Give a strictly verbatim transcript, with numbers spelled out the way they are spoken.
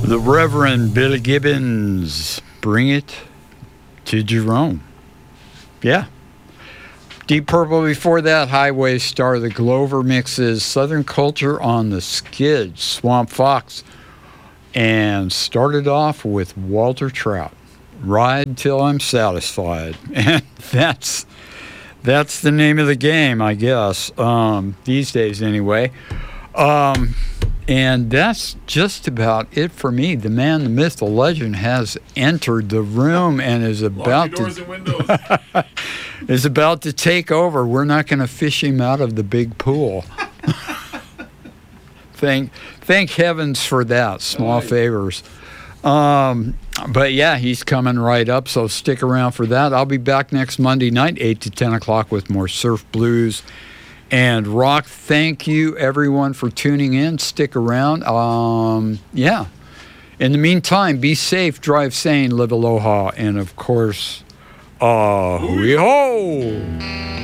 The Reverend Billy Gibbons, Bring It to Jerome. Yeah. Deep Purple before that, Highway Star, the Glover mixes, Southern Culture on the Skids, Swamp Fox, and started off with Walter Trout, Ride Till I'm Satisfied. And that's that's the name of the game, I guess, um, these days anyway. Um, and that's just about it for me. The man, the myth, the legend has entered the room and is about Lock your doors to and windows. is about to take over. We're not going to fish him out of the big pool. thank thank heavens for that. Small Right. favors. Um, but yeah, he's coming right up, so stick around for that. I'll be back next Monday night, eight to ten o'clock, with more surf, blues, and rock. Thank you, everyone, for tuning in. Stick around. Um, yeah. In the meantime, be safe, drive sane, live aloha, and of course, ah, hui ho!